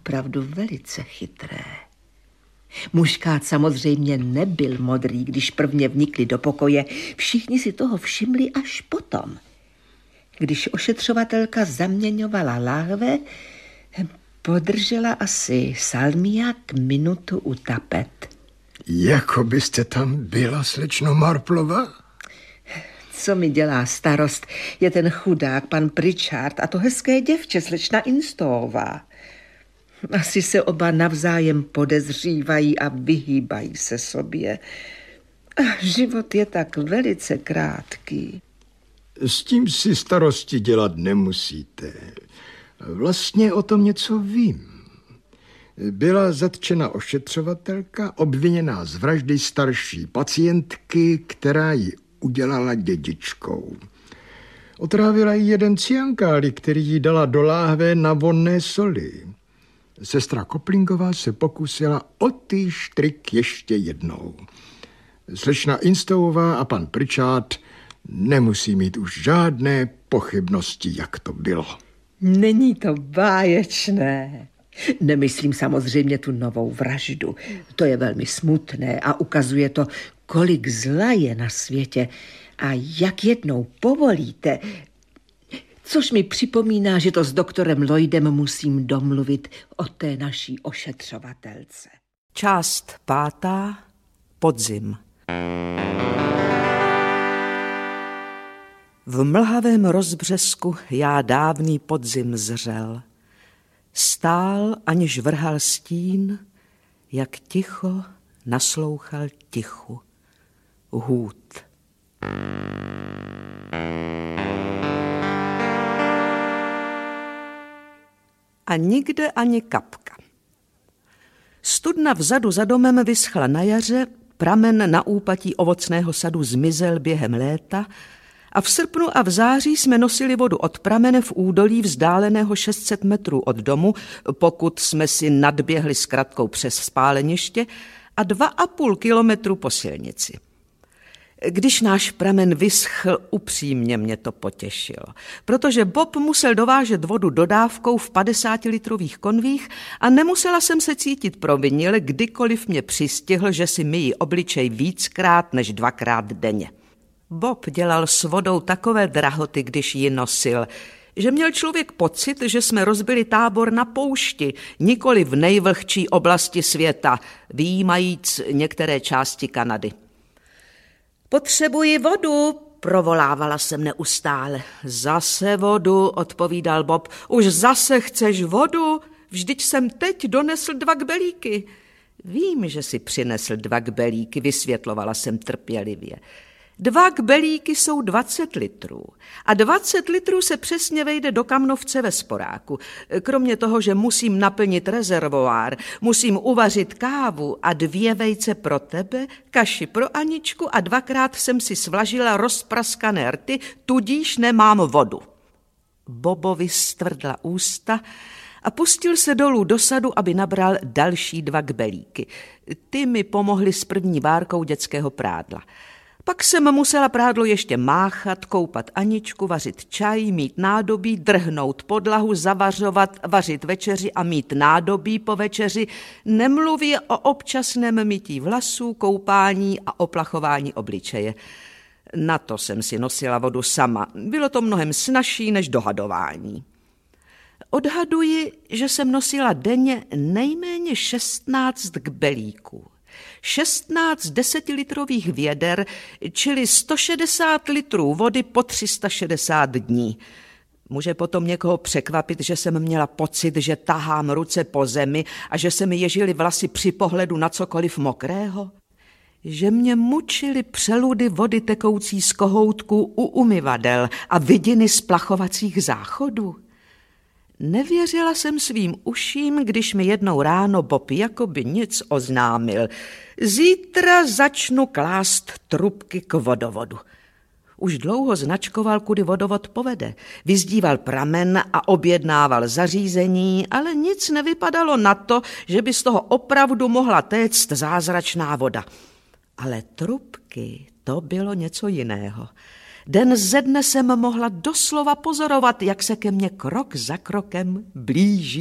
opravdu velice chytré. Mužkát samozřejmě nebyl modrý, když prvně vnikli do pokoje. Všichni si toho všimli až potom. Když ošetřovatelka zaměňovala láhve, podržela asi salmiak minutu u tapet. Jako byste tam byla, slečno Marplová? Co mi dělá starost, je ten chudák, pan Pritchard, a to hezké děvče, slečna Instová. Asi se oba navzájem podezřívají a vyhýbají se sobě. Život je tak velice krátký. S tím si starosti dělat nemusíte. Vlastně o tom něco vím. Byla zatčena ošetřovatelka, obviněná z vraždy starší pacientky, která ji udělala dědičkou. Otrávila jí jeden cyankáli, který jí dala do láhve na vonné soli. Sestra Koplingová se pokusila o týž trik ještě jednou. Slečna Instová a pan Pritchard nemusí mít už žádné pochybnosti, jak to bylo. Není to báječné. Nemyslím samozřejmě tu novou vraždu. To je velmi smutné a ukazuje to, kolik zla je na světě a jak jednou povolíte. Což mi připomíná, že to s doktorem Lloydem musím domluvit o té naší ošetřovatelce. Část 5. Podzim. V mlhavém rozbřesku já dávný podzim zřel. Stál, aniž vrhal stín, jak ticho naslouchal tichu. Hůd. A nikde ani kapka. Studna vzadu za domem vyschla na jaře, pramen na úpatí ovocného sadu zmizel během léta a v srpnu a v září jsme nosili vodu od pramene v údolí vzdáleného 600 metrů od domu, pokud jsme si nadběhli s kratkou přes spáleniště, a 2,5 kilometru po silnici. Když náš pramen vyschl, upřímně mě to potěšilo, protože Bob musel dovážet vodu dodávkou v 50-litrových konvích a nemusela jsem se cítit provinile, kdykoliv mě přistihl, že si myjí obličej víckrát než 2krát denně. Bob dělal s vodou takové drahoty, když ji nosil, že měl člověk pocit, že jsme rozbili tábor na poušti, nikoli v nejvlhčí oblasti světa, vyjímajíc některé části Kanady. Potřebuji vodu, provolávala jsem neustále. Zase vodu, odpovídal Bob. Už zase chceš vodu? Vždyť jsem teď donesl 2 kbelíky. Vím, že si přinesl 2 kbelíky, vysvětlovala jsem trpělivě. 2 kbelíky jsou 20 litrů a 20 litrů se přesně vejde do kamnovce ve sporáku. Kromě toho, že musím naplnit rezervoár, musím uvařit kávu a 2 vejce pro tebe, kaši pro Aničku a 2krát jsem si svlažila rozpraskané rty, tudíž nemám vodu. Bobovi stvrdla ústa a pustil se dolů do sadu, aby nabral další 2 kbelíky. Ty mi pomohly s první várkou dětského prádla. Pak jsem musela prádlo ještě máchat, koupat Aničku, vařit čaj, mít nádobí, drhnout podlahu, zavařovat, vařit večeři a mít nádobí po večeři, nemluvě o občasném mytí vlasů, koupání a oplachování obličeje. Na to jsem si nosila vodu sama. Bylo to mnohem snazší než dohadování. Odhaduji, že jsem nosila denně nejméně 16 kbelíků. 16 desetilitrových věder, čili 160 litrů vody po 360 dní. Může potom někoho překvapit, že jsem měla pocit, že tahám ruce po zemi a že se mi ježily vlasy při pohledu na cokoliv mokrého? Že mě mučily přeludy vody tekoucí z kohoutků u umyvadel a vidiny z plachovacích záchodů? Nevěřila jsem svým uším, když mi jednou ráno Bob jakoby nic oznámil. Zítra začnu klást trubky k vodovodu. Už dlouho značkoval, kudy vodovod povede. Vyzdíval pramen a objednával zařízení, ale nic nevypadalo na to, že by z toho opravdu mohla téct zázračná voda. Ale trubky, to bylo něco jiného. Den ze dne jsem mohla doslova pozorovat, jak se ke mně krok za krokem blíží